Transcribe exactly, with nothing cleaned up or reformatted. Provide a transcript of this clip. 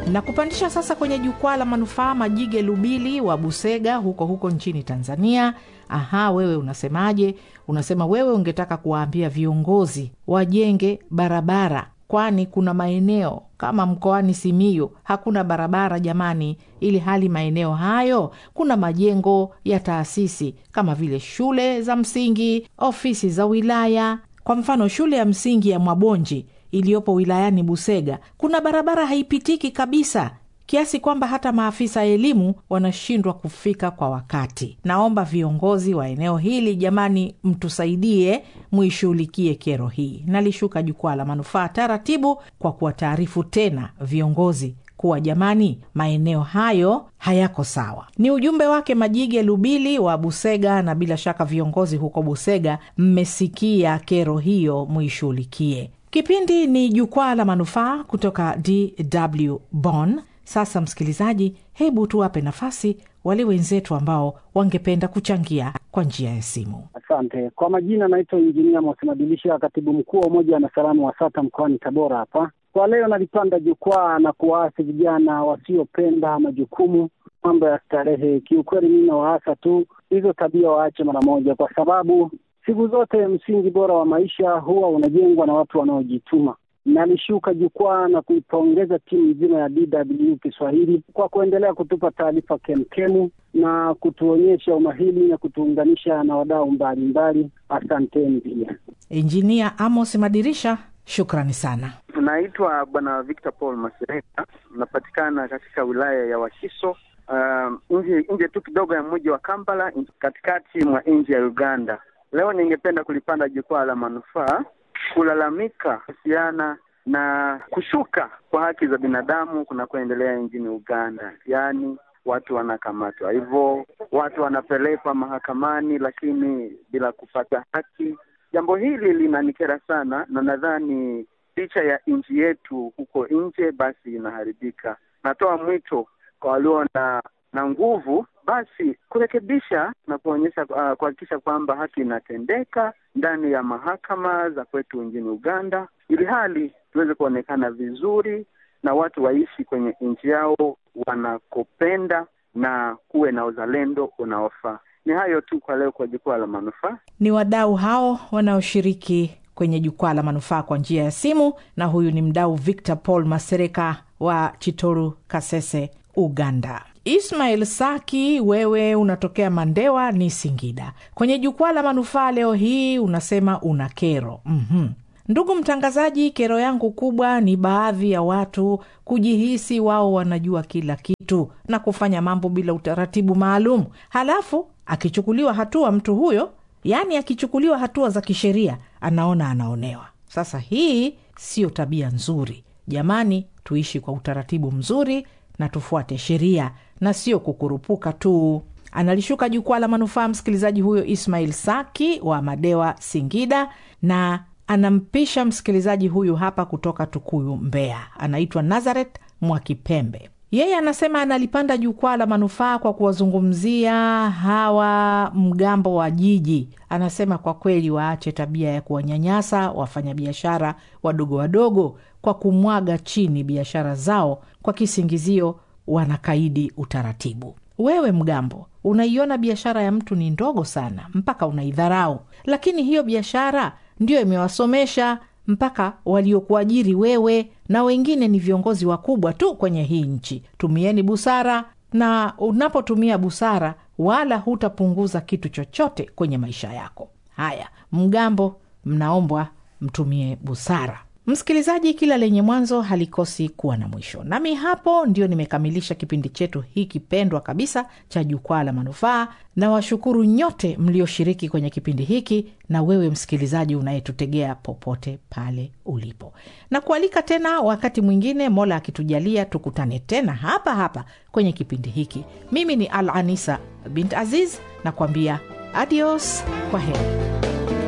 Na kupandisha sasa kwenye jukwaa la manufaa Majige Lubili wa Busega huko huko nchini Tanzania. Aha, wewe unasemaje? Unasema wewe ungetaka kuwaambia viongozi wajenge barabara, kwani kuna maeneo kama mkoani Simiyu hakuna barabara jamani, ili hali maeneo hayo kuna majengo ya taasisi kama vile shule za msingi, ofisi za wilaya. Kwa mfano shule ya msingi ya Mwabonji iliyopo wilayani Busega, kuna barabara haipitiki kabisa, kiasi kwamba hata maafisa elimu wanashindwa kufika kwa wakati. Naomba viongozi wa eneo hili jamani, mtusaidie muishughulikie kero hii. Nalishuka jukwaa la manufaa taratibu kwa kuwataarifu tena viongozi kuwa jamani, maeneo hayo hayako sawa. Ni ujumbe wake Majige Lubili wa Busega, na bila shaka viongozi huko Busega mmesikia kero hiyo, muishughulikie. Kipindi ni jukwaa la manufaa kutoka D W Bonn. Sasa msikilizaji, hebu tuwape nafasi wale wenzetu ambao wangependa kuchangia kwa njia ya simu. Asante. Kwa majina naitwa Injinia Mwasimadilisha, katibu mkuu wa Umoja na Salamu wa SATA mkoani Tabora hapa. Kwa leo nalipanda jukwaa na kuwaasi vijana wasiopenda majukumu, mambo ya starehe. Kiukweli mimi nawaasa tu hizo tabia waache mara moja, kwa sababu siku zote msingi bora wa maisha huwa unajengwa na watu wanaojituma. Nalishuka jukwaa na kuipongeza timu nzima ya D W Kiswahili kwa kuendelea kutupa taarifa kemkemu na kutuonyesha umahiri na kutuunganisha na wadau mbalimbali. Asanteni pia. Injinia Amos Madirisha, shukrani sana. Naitwa Bwana Victor Paul Masereka, napatikana katika wilaya ya Washiso, uh, nje nje tu kidogo ya mji wa Kampala, katikati mwa nchi ya Uganda. Leo ningependa kulipanda jukwaa la manufaa kulalamika kuhusiana na kushuka kwa haki za binadamu kuna kuendelea nchini Uganda. Yaani watu wanakamatwa, hivyo watu wanapelekwa mahakamani lakini bila kupata haki. Jambo hili linanikera sana, na nadhani picha ya nchi yetu huko nje basi inaharibika. Natoa mwito kwa walio na na nguvu basi kurekebisha na kuonyesha uh, kuhakikisha kwamba haki inatendeka ndani ya mahakama za kwetu nchini Uganda, ili hali tuweze kuonekana vizuri na watu waishi kwenye nchi yao wanakopenda na kuwe na uzalendo unaofaa. Ni hayo tu kwa leo kwa jukwaa la manufaa. Ni wadau hao wanaoshiriki kwenye jukwaa la manufaa kwa njia ya simu, na huyu ni mdau Victor Paul Masereka wa Chitoru Kasese, Uganda. Ismail Saki, wewe unatokea Mandewa ni Singida. Kwenye jukwaa la manufaa leo hii unasema una kero. Mhm. Ndugu mtangazaji, kero yangu kubwa ni baadhi ya watu kujihisi wao wanajua kila kitu na kufanya mambo bila utaratibu maalum. Halafu akichukuliwa hatua mtu huyo, yani akichukuliwa hatua za kisheria, anaona anaonewa. Sasa hii sio tabia nzuri. Jamani, tuishi kwa utaratibu mzuri na tufuate sheria na sio kukurupuka tu. Analishuka jukwaa la manufaa msikilizaji huyo Ismail Saki wa Madewa Singida, na anampisha msikilizaji huyu hapa kutoka Tukuyu Mbeya. Anaitwa Nazareth Mwakipembe. Yeye anasema analipanda jukwaa la manufaa kwa kuwazungumzia hawa mgambo wa jiji. Anasema kwa kweli waache tabia ya kuwanyanyasa wafanyabiashara wadogo wadogo kwa kumwaga chini biashara zao kwa kisingizio wanakaidi utaratibu. Wewe mgambo, unaiona biashara ya mtu ni ndogo sana mpaka unaidharau, lakini hiyo biashara ndio imewasomesha mpaka waliokuajiri wewe, na wengine ni viongozi wakubwa tu kwenye hii nchi. Tumieni busara, na unapotumia busara wala hutapunguza kitu chochote kwenye maisha yako. Haya, mgambo, mnaombwa mtumie busara. Msikilizaji, kila lenye mwanzo halikosi kuwa na mwisho. Nami hapo ndio nimekamilisha kipindi chetu hiki pendwa kabisa cha jukwaa la manufaa, na washukuru nyote mlioshiriki kwenye kipindi hiki, na wewe msikilizaji unayetutegea popote pale ulipo. Na kualika tena wakati mwingine, Mola akitujalia, tukutane tena hapa hapa kwenye kipindi hiki. Mimi ni Al Anisa bint Aziz, na kuambia adios, kwa heri.